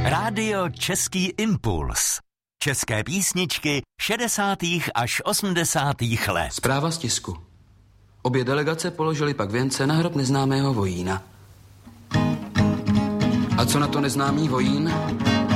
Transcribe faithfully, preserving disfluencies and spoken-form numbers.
Rádio Český impuls. České písničky šedesátých až osmdesátých let. Zpráva z tisku. Obě delegace položily pak věnce na hrob neznámého vojína. A co na to neznámý vojín?